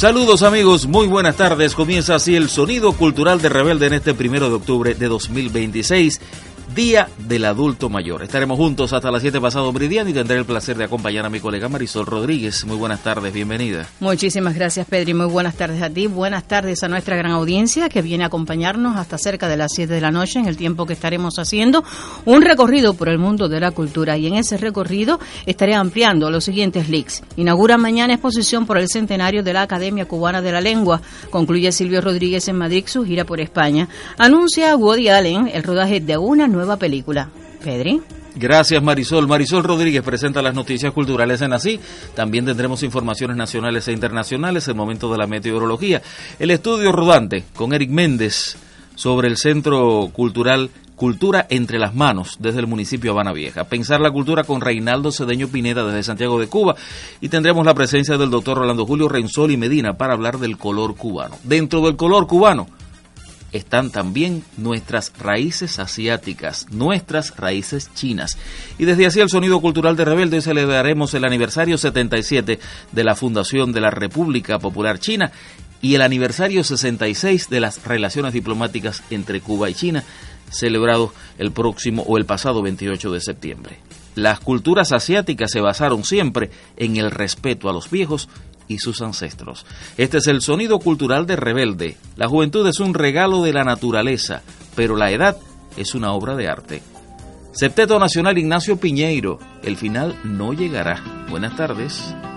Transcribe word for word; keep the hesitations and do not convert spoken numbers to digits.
Saludos amigos, muy buenas tardes. Comienza así el Sonido Cultural de Rebelde en este primero de octubre de dos mil veintiséis, Día del Adulto Mayor. Estaremos juntos hasta las siete pasado meridiano y tendré el placer de acompañar a mi colega Marisol Rodríguez. Muy buenas tardes, bienvenida. Muchísimas gracias, Pedro, y muy buenas tardes a ti. Buenas tardes a nuestra gran audiencia que viene a acompañarnos hasta cerca de las siete de la noche en el tiempo que estaremos haciendo un recorrido por el mundo de la cultura. Y en ese recorrido estaré ampliando los siguientes links. Inaugura mañana exposición por el centenario de la Academia Cubana de la Lengua. Concluye Silvio Rodríguez en Madrid su gira por España. Anuncia Woody Allen el rodaje de una nueva nueva película. Pedri. Gracias Marisol. Marisol Rodríguez presenta las noticias culturales en Así. También tendremos informaciones nacionales e internacionales, el momento de la meteorología, el estudio rodante con Eric Méndez sobre el Centro Cultural Cultura Entre las Manos desde el municipio de Habana Vieja. Pensar la cultura con Reinaldo Cedeño Pineda desde Santiago de Cuba, y tendremos la presencia del doctor Rolando Julio Renzoli Medina para hablar del color cubano. Dentro del color cubano están también nuestras raíces asiáticas, nuestras raíces chinas. Y desde así el Sonido Cultural de Rebelde celebraremos el aniversario setenta y siete de la fundación de la República Popular China y el aniversario sesenta y seis de las relaciones diplomáticas entre Cuba y China, celebrado el próximo o el pasado veintiocho de septiembre. Las culturas asiáticas se basaron siempre en el respeto a los viejos y sus ancestros. Este es el Sonido Cultural de Rebelde. La juventud es un regalo de la naturaleza, pero la edad es una obra de arte. Septeto Nacional Ignacio Piñeiro, el final no llegará. Buenas tardes.